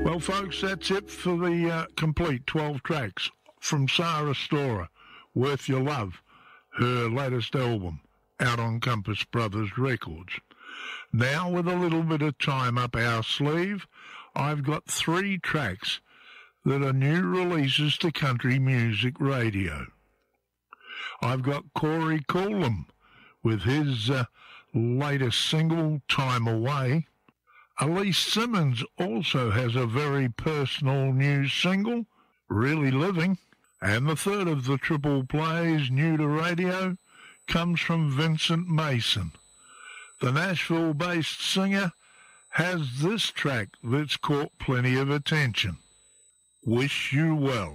Well, folks, that's it for the complete 12 tracks from Sarah Storer, Worth Your Love, her latest album, out on Compass Brothers Records. Now, with a little bit of time up our sleeve, I've got 3 tracks that are new releases to country music radio. I've got Corey Coolum with his latest single, Time Away. Elise Simmons also has a very personal new single, Really Living. And the third of the triple plays, new to radio, comes from Vincent Mason. The Nashville-based singer has this track that's caught plenty of attention, Wish You Well.